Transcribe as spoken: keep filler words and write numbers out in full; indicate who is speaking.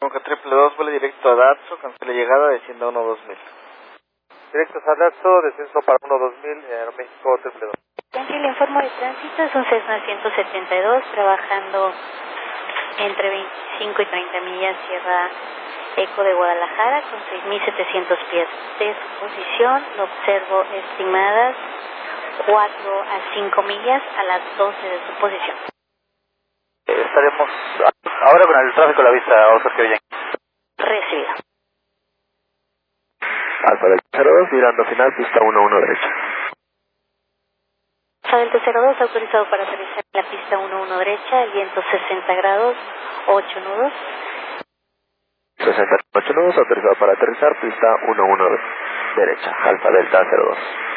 Speaker 1: Como que triple dos, vuelo directo a Datsun, cancela llegada, descienda uno dos mil.
Speaker 2: Directos a Datsun, descenso para uno dos mil, Aeroméxico triple dos.
Speaker 3: Tranquilo, informo de tránsito, es un Cessna ciento setenta y dos, trabajando entre veinticinco y treinta millas, Sierra Eco de Guadalajara, con seis mil setecientos pies de su posición. Lo observo estimadas cuatro a cinco millas a las doce de su posición.
Speaker 2: Estaremos ahora con el tráfico a la vista, Oscar que bien.
Speaker 3: Recibido.
Speaker 2: Alfa del cero dos, girando final, pista uno uno derecha.
Speaker 3: Alfa del cero dos, autorizado para aterrizar en la pista uno uno derecha, el viento sesenta grados, ocho nudos.
Speaker 2: sesenta y ocho nudos, autorizado para aterrizar, pista uno uno derecha, Alfa Delta cero dos.